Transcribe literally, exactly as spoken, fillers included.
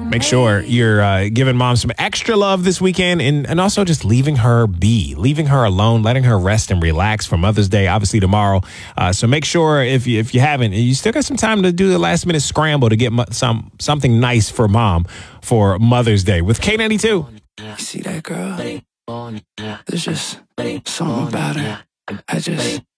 Make sure you're uh, giving mom some extra love this weekend and, and also just leaving her be, leaving her alone, letting her rest and relax for Mother's Day, obviously tomorrow. Uh, so make sure if you, if you haven't, you still got some time to do the last minute scramble to get mo- some something nice for mom for Mother's Day with K ninety-two. You see that girl? There's just something about her. I just...